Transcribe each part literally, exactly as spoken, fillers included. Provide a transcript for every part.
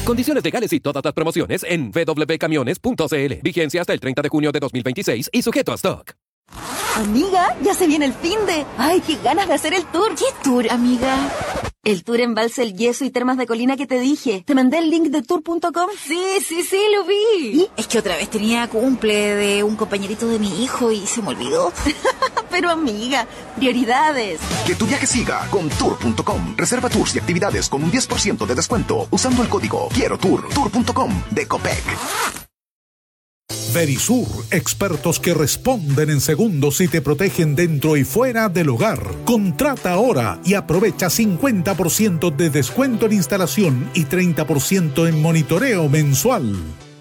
Condiciones legales y todas las promociones en w w w punto camiones punto c l. Vigencia hasta el treinta de junio de dos mil veintiséis y sujeto a stock. Amiga, ya se viene el finde. Ay, qué ganas de hacer el tour. ¿Qué tour, amiga? El tour Embalse El Yeso y Termas de Colina que te dije. ¿Te mandé el link de tour punto com? Sí, sí, sí, lo vi. ¿Y? Es que otra vez tenía cumple de un compañerito de mi hijo y se me olvidó. Pero amiga, prioridades. Que tu viaje siga con tour punto com. Reserva tours y actividades con un diez por ciento de descuento usando el código Quiero Tour. tour punto com de Copec. Verisur, expertos que responden en segundos y te protegen dentro y fuera del hogar. Contrata ahora y aprovecha cincuenta por ciento de descuento en instalación y treinta por ciento en monitoreo mensual.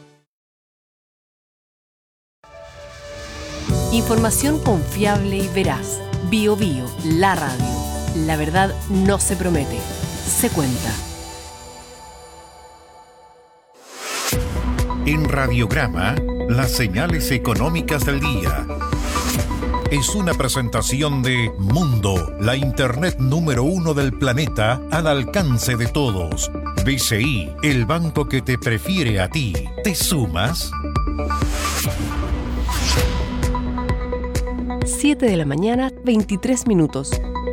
Información confiable y veraz. Bio Bio, la radio. La verdad no se promete, se cuenta. En Radiograma, las señales económicas del día. Es una presentación de Mundo, la internet número uno del planeta al alcance de todos. B C I, el banco que te prefiere a ti. ¿Te sumas? siete de la mañana, veintitrés minutos.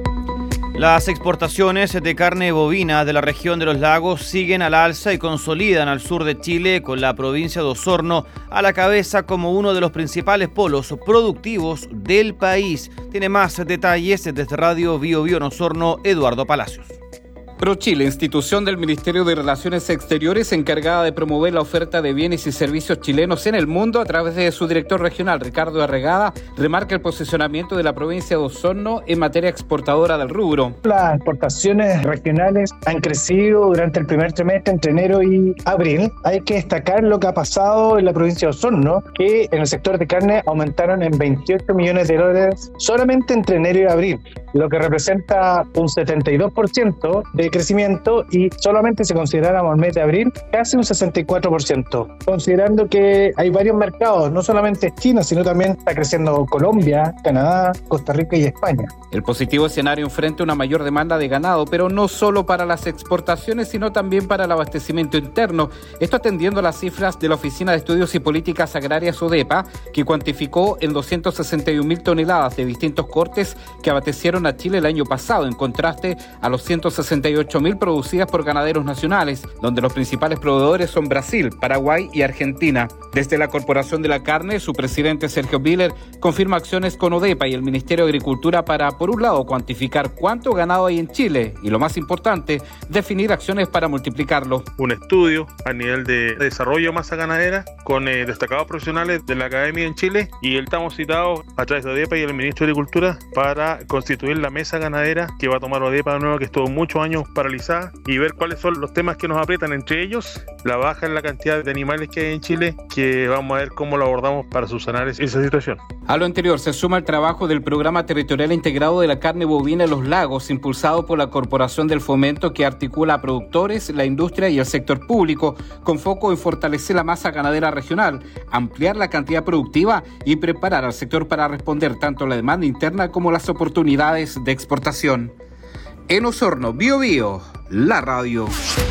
Las exportaciones de carne bovina de la región de los lagos siguen al alza y consolidan al sur de Chile, con la provincia de Osorno a la cabeza como uno de los principales polos productivos del país. Tiene más detalles desde Radio Bio Bio en Osorno, Eduardo Palacios. ProChile, institución del Ministerio de Relaciones Exteriores encargada de promover la oferta de bienes y servicios chilenos en el mundo, a través de su director regional, Ricardo Arregada, remarca el posicionamiento de la provincia de Osorno en materia exportadora del rubro. Las exportaciones regionales han crecido durante el primer trimestre, entre enero y abril. Hay que destacar lo que ha pasado en la provincia de Osorno, que en el sector de carne aumentaron en veintiocho millones de dólares solamente entre enero y abril, lo que representa un setenta y dos por ciento de crecimiento, y solamente si consideráramos el mes de abril, casi un sesenta y cuatro por ciento. Considerando que hay varios mercados, no solamente China, sino también está creciendo Colombia, Canadá, Costa Rica y España. El positivo escenario enfrenta una mayor demanda de ganado, pero no solo para las exportaciones, sino también para el abastecimiento interno. Esto atendiendo a las cifras de la Oficina de Estudios y Políticas Agrarias, ODEPA, que cuantificó en doscientas sesenta y un mil toneladas de distintos cortes que abastecieron a Chile el año pasado, en contraste a los ciento sesenta y ocho mil producidas por ganaderos nacionales, donde los principales proveedores son Brasil, Paraguay y Argentina. Desde la Corporación de la Carne, su presidente Sergio Biller confirma acciones con ODEPA y el Ministerio de Agricultura para, por un lado, cuantificar cuánto ganado hay en Chile y, lo más importante, definir acciones para multiplicarlo. Un estudio a nivel de desarrollo de masa ganadera con eh, destacados profesionales de la academia en Chile, y estamos citados a través de ODEPA y el Ministro de Agricultura para constituir la mesa ganadera que va a tomar ODEPA de nuevo, que estuvo muchos años paralizada, y ver cuáles son los temas que nos aprietan, entre ellos la baja en la cantidad de animales que hay en Chile, que vamos a ver cómo lo abordamos para subsanar esa situación. A lo anterior se suma el trabajo del Programa Territorial Integrado de la Carne Bovina en los Lagos, impulsado por la Corporación del Fomento, que articula a productores, la industria y el sector público, con foco en fortalecer la masa ganadera regional, ampliar la cantidad productiva y preparar al sector para responder tanto a la demanda interna como las oportunidades de exportación. En Osorno, Bio Bio, la radio.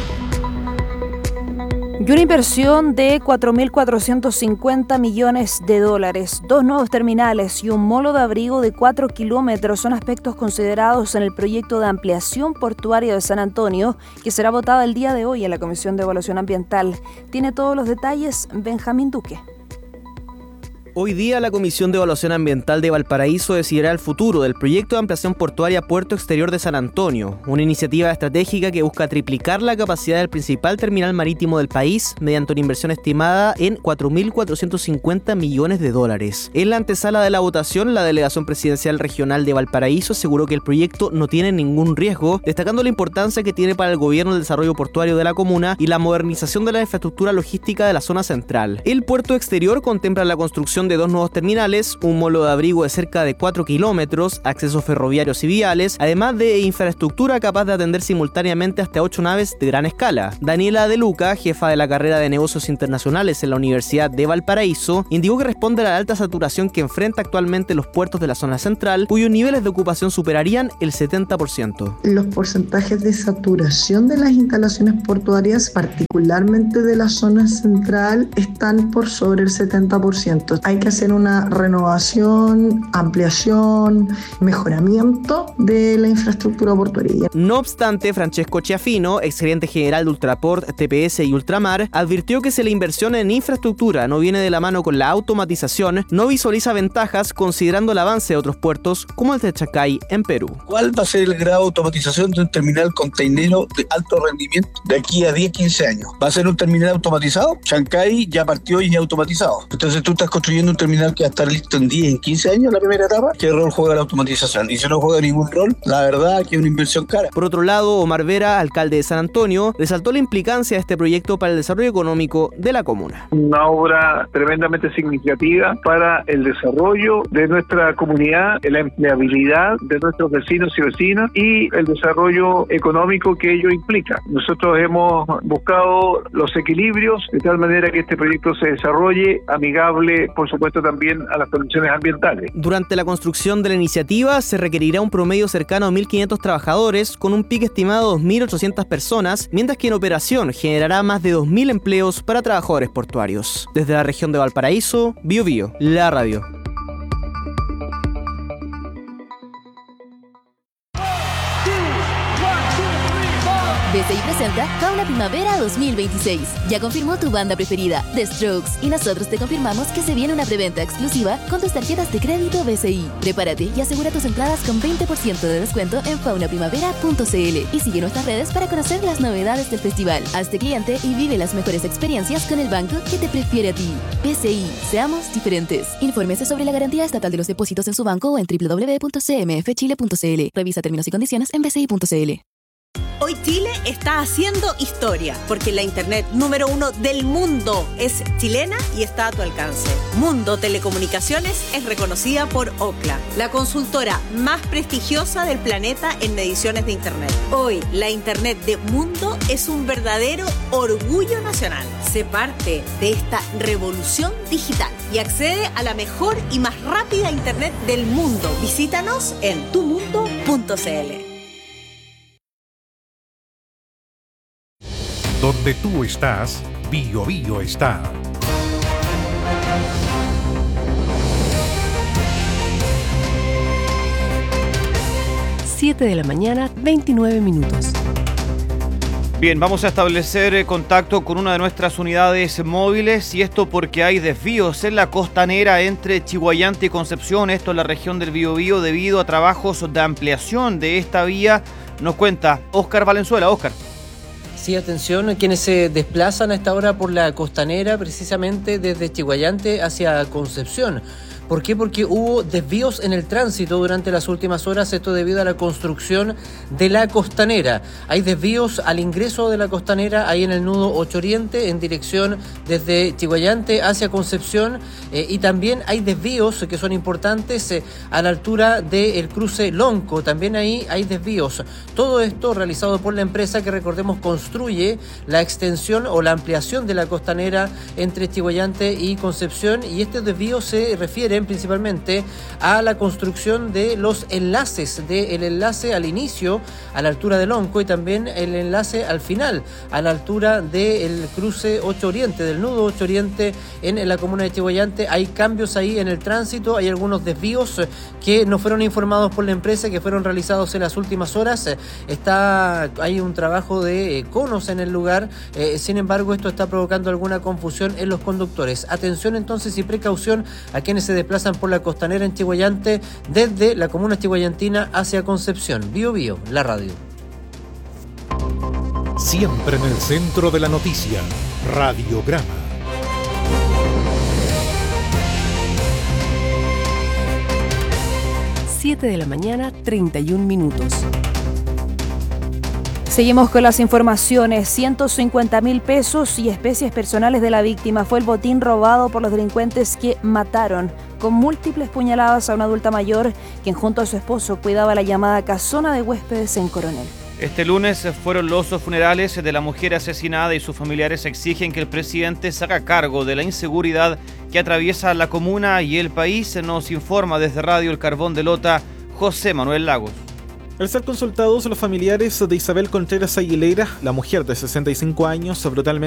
Y una inversión de cuatro mil cuatrocientos cincuenta millones de dólares, dos nuevos terminales y un molo de abrigo de cuatro kilómetros son aspectos considerados en el proyecto de ampliación portuaria de San Antonio, que será votada el día de hoy en la Comisión de Evaluación Ambiental. Tiene todos los detalles Benjamín Duque. Hoy día la Comisión de Evaluación Ambiental de Valparaíso decidirá el futuro del proyecto de ampliación portuaria Puerto Exterior de San Antonio, una iniciativa estratégica que busca triplicar la capacidad del principal terminal marítimo del país mediante una inversión estimada en cuatro mil cuatrocientos cincuenta millones de dólares. En la antesala de la votación, la Delegación Presidencial Regional de Valparaíso aseguró que el proyecto no tiene ningún riesgo, destacando la importancia que tiene para el gobierno el desarrollo portuario de la comuna y la modernización de la infraestructura logística de la zona central. El Puerto Exterior contempla la construcción construcción de dos nuevos terminales, un molo de abrigo de cerca de cuatro kilómetros, accesos ferroviarios y viales, además de infraestructura capaz de atender simultáneamente hasta ocho naves de gran escala. Daniela De Luca, jefa de la carrera de negocios internacionales en la Universidad de Valparaíso, indicó que responde a la alta saturación que enfrenta actualmente los puertos de la zona central, cuyos niveles de ocupación superarían el setenta por ciento. Los porcentajes de saturación de las instalaciones portuarias, particularmente de la zona central, están por sobre el setenta por ciento. Hay que hacer una renovación, ampliación, mejoramiento de la infraestructura portuaria. No obstante, Francesco Chiafino, exgerente general de Ultraport, T P S y Ultramar, advirtió que si la inversión en infraestructura no viene de la mano con la automatización, no visualiza ventajas considerando el avance de otros puertos como el de Chacay en Perú. ¿Cuál va a ser el grado de automatización de un terminal containero de alto rendimiento de aquí a diez a quince años? ¿Va a ser un terminal automatizado? Chancay ya partió y es automatizado. Entonces tú estás construyendo un terminal que va a estar listo en diez, en quince años la primera etapa. ¿Qué rol juega la automatización? Y si no juega ningún rol, la verdad que es una inversión cara. Por otro lado, Omar Vera, alcalde de San Antonio, resaltó la implicancia de este proyecto para el desarrollo económico de la comuna. Una obra tremendamente significativa para el desarrollo de nuestra comunidad, la empleabilidad de nuestros vecinos y vecinas y el desarrollo económico que ello implica. Nosotros hemos buscado los equilibrios de tal manera que este proyecto se desarrolle amigable, por supuesto, también a las condiciones ambientales. Durante la construcción de la iniciativa se requerirá un promedio cercano a mil quinientos trabajadores con un pico estimado de dos mil ochocientas personas, mientras que en operación generará más de dos mil empleos para trabajadores portuarios. Desde la región de Valparaíso, Bio Bio, la radio. B C I presenta Fauna Primavera dos mil veintiséis. Ya confirmó tu banda preferida, The Strokes, y nosotros te confirmamos que se viene una preventa exclusiva con tus tarjetas de crédito B C I. Prepárate y asegura tus entradas con veinte por ciento de descuento en fauna primavera punto c l y sigue nuestras redes para conocer las novedades del festival. Hazte cliente y vive las mejores experiencias con el banco que te prefiere a ti. B C I, seamos diferentes. Infórmese sobre la garantía estatal de los depósitos en su banco o en doble u doble u doble u punto c m f chile punto c l. Revisa términos y condiciones en b c i punto c l. Hoy Chile está haciendo historia, porque la internet número uno del mundo es chilena y está a tu alcance. Mundo Telecomunicaciones es reconocida por Ookla, la consultora más prestigiosa del planeta en mediciones de internet. Hoy, la internet de Mundo es un verdadero orgullo nacional. Sé parte de esta revolución digital y accede a la mejor y más rápida internet del mundo. Visítanos en tu mundo punto c l. Donde tú estás, Bio Bio está. siete de la mañana, veintinueve minutos. Bien, vamos a establecer contacto con una de nuestras unidades móviles, y esto porque hay desvíos en la costanera entre Chiguayante y Concepción, esto en la región del Biobío, debido a trabajos de ampliación de esta vía. Nos cuenta Óscar Valenzuela. Óscar. Sí, atención, quienes se desplazan a esta hora por la costanera, precisamente desde Chiguayante hacia Concepción. ¿Por qué? Porque hubo desvíos en el tránsito durante las últimas horas, esto debido a la construcción de la costanera. Hay desvíos al ingreso de la costanera, ahí en el nudo ocho Oriente, en dirección desde Chiguayante hacia Concepción, eh, y también hay desvíos que son importantes eh, a la altura del cruce Lonco, también ahí hay desvíos. Todo esto realizado por la empresa que, recordemos, construye la extensión o la ampliación de la costanera entre Chiguayante y Concepción, y este desvío se refiere principalmente a la construcción de los enlaces, del enlace al inicio a la altura del Lonco y también el enlace al final a la altura del cruce ocho Oriente, del nudo ocho Oriente en la comuna de Chiguayante. Hay cambios ahí en el tránsito, hay algunos desvíos que no fueron informados por la empresa, que fueron realizados en las últimas horas. Está, hay un trabajo de conos en el lugar, eh, sin embargo esto está provocando alguna confusión en los conductores. Atención entonces y precaución a quienes se desplazan por la costanera en Chiguayante desde la comuna chiguayantina hacia Concepción. Bio Bio, la radio. Siempre en el centro de la noticia, Radiograma. siete de la mañana, treinta y un minutos. Seguimos con las informaciones. ciento cincuenta mil pesos y especies personales de la víctima fue el botín robado por los delincuentes que mataron con múltiples puñaladas a una adulta mayor quien junto a su esposo cuidaba la llamada casona de huéspedes en Coronel. Este lunes fueron los funerales de la mujer asesinada y sus familiares exigen que el presidente se haga cargo de la inseguridad que atraviesa la comuna y el país. Nos informa desde Radio El Carbón de Lota, José Manuel Lagos. Al ser consultados los familiares de Isabel Contreras Aguilera, la mujer de sesenta y cinco años brutalmente